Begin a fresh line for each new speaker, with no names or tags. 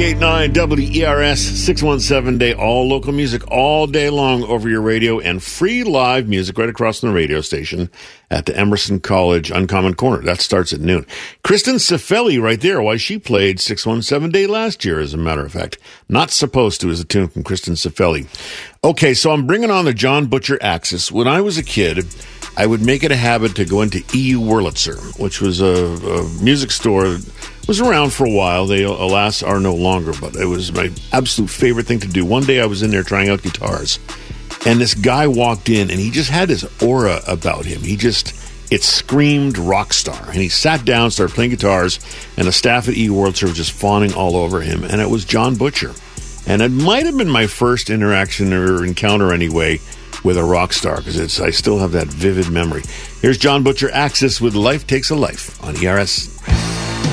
98.9 WERS 617 day, all local music all day long over your radio, and free live music right across from the radio station at the Emerson College Uncommon Corner. That starts at noon. Kristen Cifelli right there. Why, she played 617 day last year, as a matter of fact. Not Supposed To is a tune from Kristen Cifelli. Okay, so I'm bringing on the John Butcher Axis. When I was a kid, I would make it a habit to go into EU Wurlitzer, which was a music store that was around for a while. They, alas, are no longer, but it was my absolute favorite thing to do. One day I was in there trying out guitars, and this guy walked in, and he just had this aura about him. It screamed rock star. And he sat down, started playing guitars, and the staff at EU Wurlitzer was just fawning all over him, and it was John Butcher. And it might have been my first interaction or encounter anyway with a rock star, because I still have that vivid memory. Here's John Butcher Axis with Life Takes a Life on ERS.